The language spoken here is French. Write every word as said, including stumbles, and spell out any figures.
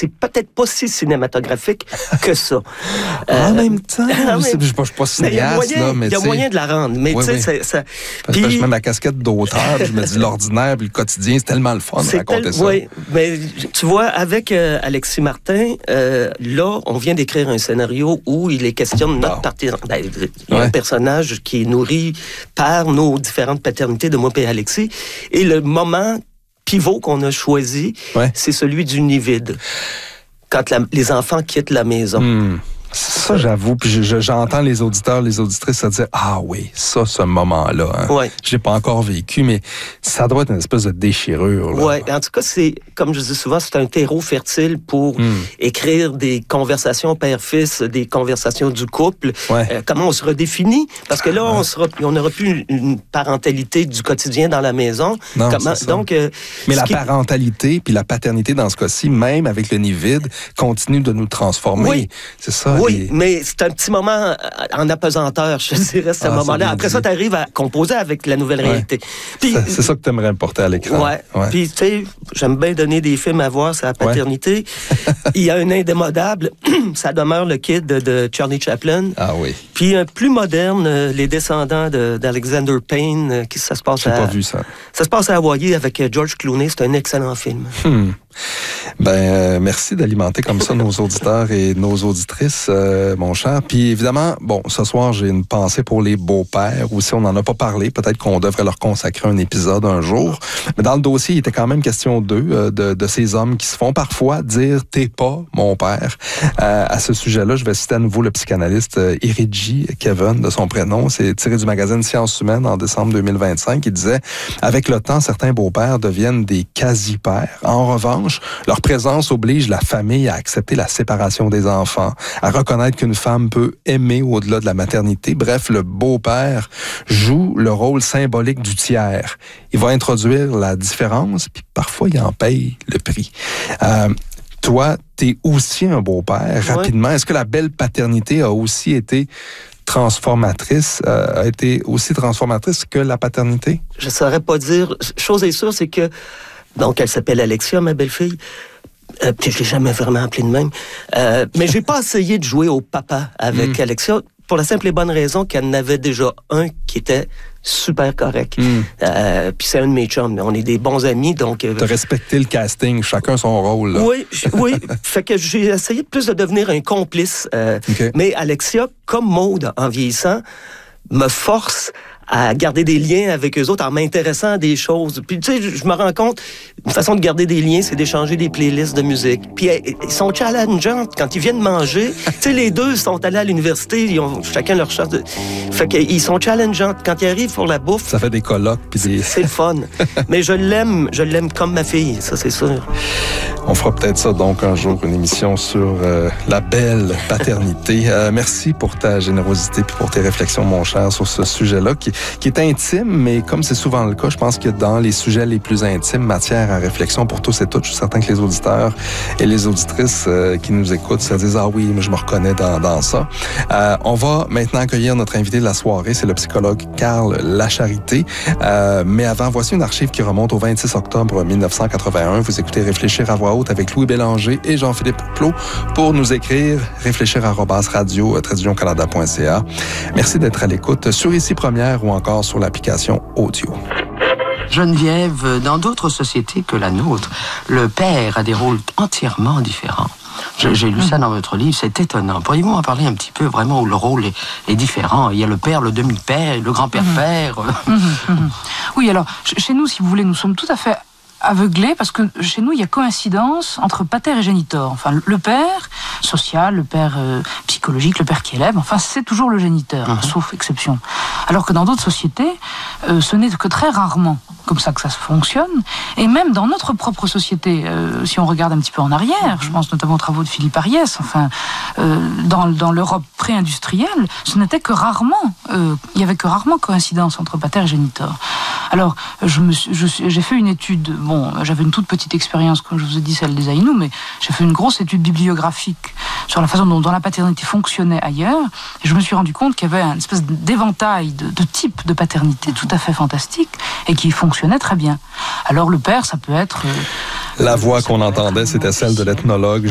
c'est peut-être pas si cinématographique que ça. Euh, en même temps, je ne suis pas, pas cinéaste, là, mais il y a moyen de la rendre, mais oui, tu sais, oui. ça... Puis, je mets ma casquette d'auteur, je me dis l'ordinaire puis le quotidien, c'est tellement le fun de raconter tel... ça. Oui, mais tu vois, avec euh, Alexis Martin, euh, là, on vient d'écrire un scénario où il est question de notre wow. partie... Ben, il y a ouais. un personnage qui est nourri par nos différentes paternités de moi et Alexis, et le moment pivot qu'on a choisi, ouais. c'est celui du nid vide, quand la, les enfants quittent la maison. Mmh. Ça, j'avoue, puis je, je, j'entends les auditeurs, les auditrices se dire « Ah oui, ça, ce moment-là, hein, ouais. je l'ai pas encore vécu, mais ça doit être une espèce de déchirure. » Oui, en tout cas, c'est, comme je dis souvent, c'est un terreau fertile pour mm. écrire des conversations père-fils, des conversations du couple. Ouais. Euh, comment on se redéfinit? Parce que là, ouais. on sera, on n'aura plus une, une parentalité du quotidien dans la maison. Non, comment, c'est ça. donc, euh, mais la qui... parentalité puis la paternité, dans ce cas-ci, même avec le nid vide, continue de nous transformer. Oui. C'est ça. Oui, les... mais c'est un petit moment en apesanteur, je dirais, ce ah, moment-là. Après dit. Ça, tu arrives à composer avec la nouvelle ouais. réalité. Puis, c'est, c'est ça que tu aimerais porter à l'écran. Ouais. ouais. Puis, tu sais, j'aime bien donner des films à voir sur la paternité. Ouais. Il y a un indémodable, ça demeure le Kid de, de Charlie Chaplin. Ah oui. Puis, un plus moderne, Les Descendants de, d'Alexander Payne, qui ça se passe J'ai à... pas vu ça. Ça se passe à Hawaii avec George Clooney. C'est un excellent film. Hmm. Ben, euh, merci d'alimenter comme ça nos auditeurs et nos auditrices, euh, mon cher. Puis évidemment, bon, ce soir, j'ai une pensée pour les beaux-pères, ou si on n'en a pas parlé, peut-être qu'on devrait leur consacrer un épisode un jour. Mais dans le dossier, il était quand même question d'eux, euh, de, de ces hommes qui se font parfois dire « t'es pas mon père euh, ». À ce sujet-là, je vais citer à nouveau le psychanalyste euh, Irigi Kevin, de son prénom. C'est tiré du magazine Sciences humaines en décembre deux mille vingt-cinq. Il disait « Avec le temps, certains beaux-pères deviennent des quasi-pères. En revanche, leur présence oblige la famille à accepter la séparation des enfants, à reconnaître qu'une femme peut aimer au-delà de la maternité. Bref, le beau-père joue le rôle symbolique du tiers. Il va introduire la différence, puis parfois il en paye le prix. Euh, toi, t'es aussi un beau-père. Ouais. Rapidement, est-ce que la belle paternité a aussi été transformatrice, euh, a été aussi transformatrice que la paternité? Je ne saurais pas dire. Chose est sûre, c'est que donc, elle s'appelle Alexia, ma belle-fille. Euh, puis je l'ai jamais vraiment appelée de même. Euh, mais j'ai pas essayé de jouer au papa avec mmh. Alexia, pour la simple et bonne raison qu'elle en avait déjà un qui était super correct. Mmh. Euh, puis c'est un de mes chums. On est des bons amis, donc... Euh, T'as respecté le casting, chacun son rôle. Là. Oui, oui. Fait que j'ai essayé plus de devenir un complice. Euh, okay. Mais Alexia, comme Maude, en vieillissant, me force à garder des liens avec eux autres en m'intéressant à des choses. Puis, tu sais, je me rends compte, une façon de garder des liens, c'est d'échanger des playlists de musique. Puis, ils sont challengeantes quand ils viennent manger. Tu sais, les deux sont allés à l'université, ils ont chacun leur chasse. De... Fait qu'ils sont challengeantes. Quand ils arrivent pour la bouffe... Ça fait des colloques. Puis des... C'est le fun. Mais je l'aime, je l'aime comme ma fille, ça, c'est sûr. On fera peut-être ça, donc, un jour, une émission sur euh, la belle paternité. Euh, merci pour ta générosité puis pour tes réflexions, mon cher, sur ce sujet-là, qui, qui est intime, mais comme c'est souvent le cas, je pense que dans les sujets les plus intimes, matière à réflexion pour tous et toutes. Je suis certain que les auditeurs et les auditrices euh, qui nous écoutent se disent « Ah oui, mais je me reconnais dans, dans ça euh, ». On va maintenant accueillir notre invité de la soirée, c'est le psychologue Karl Lacharité. Euh, mais avant, voici une archive qui remonte au vingt-six octobre mille neuf cent quatre-vingt-un. Vous écoutez Réfléchir à voix haute avec Louis Bélanger et Jean-Philippe Plot. Pour nous écrire, réfléchir arobase radio tiret canada point c a. Merci d'être à l'écoute sur Ici Première ou encore sur l'application audio. Geneviève, dans d'autres sociétés que la nôtre, le père a des rôles entièrement différents. J'ai, j'ai lu ça dans votre livre, c'est étonnant. Pourriez-vous en parler un petit peu, vraiment, où le rôle est, est différent? Il y a le père, le demi-père, le grand-père-père. Mmh. Mmh. Oui, alors, chez nous, si vous voulez, nous sommes tout à fait aveuglés, parce que chez nous, il y a coïncidence entre pater et géniteur. Enfin, le père social, le père euh, psychologique, le père qui élève, enfin, c'est toujours le géniteur, mmh. sauf exception. Alors que dans d'autres sociétés, euh, ce n'est que très rarement comme ça que ça se fonctionne. Et même dans notre propre société, euh, si on regarde un petit peu en arrière, je pense notamment aux travaux de Philippe Ariès, enfin, euh, dans, dans l'Europe pré-industrielle, ce n'était que rarement, euh, il y avait que rarement coïncidence entre pater et géniteur. Alors, je me suis, je suis, j'ai fait une étude, bon, j'avais une toute petite expérience, comme je vous ai dit, celle des Aïnous, mais j'ai fait une grosse étude bibliographique sur la façon dont, dont la paternité fonctionnait ailleurs, et je me suis rendu compte qu'il y avait une espèce d'éventail de, de types de paternité tout à fait fantastique, et qui fonctionnait très bien. Alors, le père, ça peut être... Euh, la voix qu'on entendait, c'était celle de l'ethnologue